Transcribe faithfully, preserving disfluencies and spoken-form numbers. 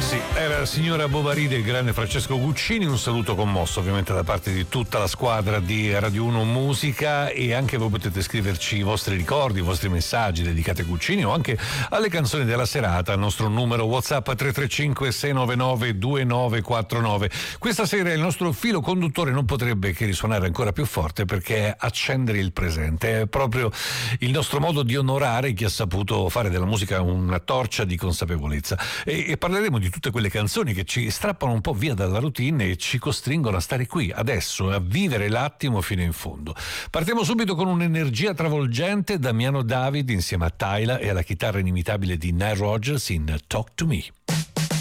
sì, era la signora Bovary del grande Francesco Guccini. Un saluto commosso ovviamente da parte di tutta la squadra di Radio uno Musica, e anche voi potete scriverci i vostri ricordi, i vostri messaggi dedicati a Guccini o anche alle canzoni della serata al nostro numero WhatsApp tre tre cinque sei nove nove due nove quattro nove. Questa sera il nostro filo conduttore non potrebbe che risuonare ancora più forte, perché è accendere il presente, è proprio il nostro modo di onorare chi ha saputo fare della musica una torcia di consapevolezza, e, e parleremo di tutte quelle canzoni che ci strappano un po' via dalla routine e ci costringono a stare qui adesso, a vivere l'attimo fino in fondo. Partiamo subito con un'energia travolgente. Damiano David insieme a Tyla e alla chitarra inimitabile di Nile Rodgers in Talk to Me.